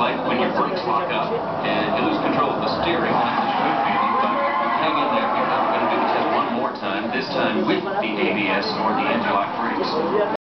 like when your brakes lock up and you lose control of the steering. That's a smooth feeling, but hang in there because we're going to do the test one more time, this time with the ABS or the anti-lock brakes.